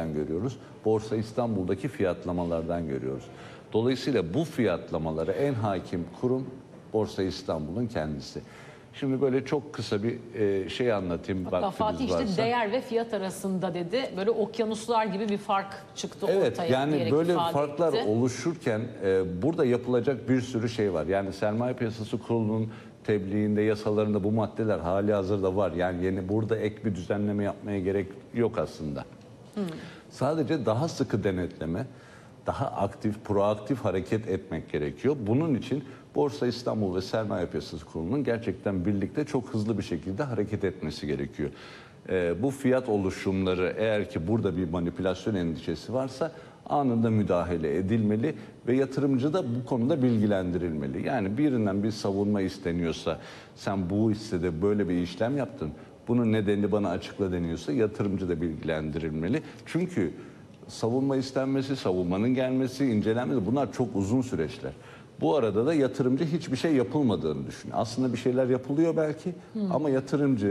nereden görüyoruz? Borsa İstanbul'daki fiyatlamalardan görüyoruz. Dolayısıyla bu fiyatlamalara en hakim kurum Borsa İstanbul'un kendisi. Şimdi böyle çok kısa bir şey anlatayım. Hatta Fatih işte değer ve fiyat arasında dedi. Böyle okyanuslar gibi bir fark çıktı ortaya. Evet, yani böyle farklar oluşurken burada yapılacak bir sürü şey var. Yani Sermaye Piyasası Kurulu'nun tebliğinde, yasalarında bu maddeler hali hazırda var. Yani yeni burada ek bir düzenleme yapmaya gerek yok aslında. Sadece daha sıkı denetleme, daha aktif, proaktif hareket etmek gerekiyor. Bunun için Borsa İstanbul ve Sermaye Piyasası Kurulu'nun gerçekten birlikte çok hızlı bir şekilde hareket etmesi gerekiyor. Bu fiyat oluşumları, eğer ki burada bir manipülasyon endişesi varsa anında müdahale edilmeli ve yatırımcı da bu konuda bilgilendirilmeli. Yani birinden bir savunma isteniyorsa, sen bu hissede böyle bir işlem yaptın, bunun nedenini bana açıkla deniyorsa yatırımcı da bilgilendirilmeli. Çünkü savunma istenmesi, savunmanın gelmesi, incelenmesi, bunlar çok uzun süreçler. Bu arada da yatırımcı hiçbir şey yapılmadığını düşünüyor. Aslında bir şeyler yapılıyor belki ama yatırımcı,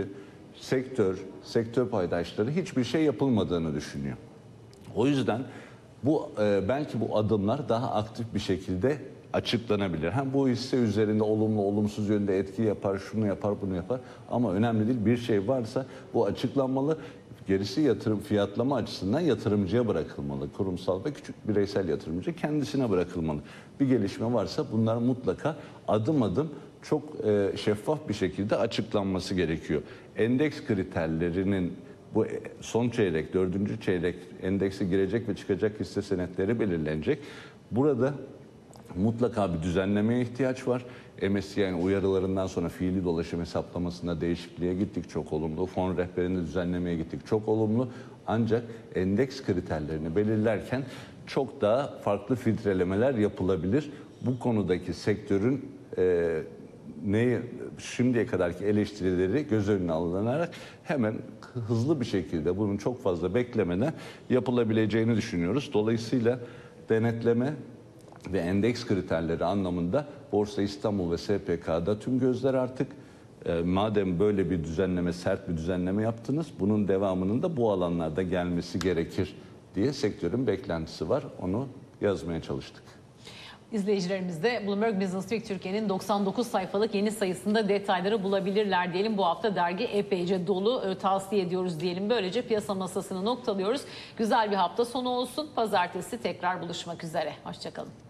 sektör paydaşları hiçbir şey yapılmadığını düşünüyor. O yüzden belki bu adımlar daha aktif bir şekilde açıklanabilir. Hem bu hisse üzerinde olumlu olumsuz yönde etki yapar, şunu yapar, bunu yapar ama önemli değil, bir şey varsa bu açıklanmalı. Gerisi yatırım fiyatlama açısından yatırımcıya bırakılmalı. Kurumsal ve küçük bireysel yatırımcı kendisine bırakılmalı. Bir gelişme varsa bunlar mutlaka adım adım çok şeffaf bir şekilde açıklanması gerekiyor. Endeks kriterlerinin bu son çeyrek, 4. çeyrek endekse girecek ve çıkacak hisse senetleri belirlenecek. Burada mutlaka bir düzenlemeye ihtiyaç var. MSCI'nin uyarılarından sonra fiili dolaşım hesaplamasında değişikliğe gittik, çok olumlu. Fon rehberinde düzenlemeye gittik, çok olumlu. Ancak endeks kriterlerini belirlerken çok daha farklı filtrelemeler yapılabilir. Bu konudaki sektörün şimdiye kadarki eleştirileri göz önüne alınarak hemen hızlı bir şekilde bunun çok fazla beklemeden yapılabileceğini düşünüyoruz. Dolayısıyla denetleme ve endeks kriterleri anlamında Borsa İstanbul ve SPK'da tüm gözler artık madem böyle bir düzenleme, sert bir düzenleme yaptınız, bunun devamının da bu alanlarda gelmesi gerekir diye sektörün beklentisi var. Onu yazmaya çalıştık. İzleyicilerimiz de Bloomberg Business Week Türkiye'nin 99 sayfalık yeni sayısında detayları bulabilirler diyelim. Bu hafta dergi epeyce dolu, tavsiye ediyoruz diyelim. Böylece piyasa masasını noktalıyoruz. Güzel bir hafta sonu olsun. Pazartesi tekrar buluşmak üzere. Hoşçakalın.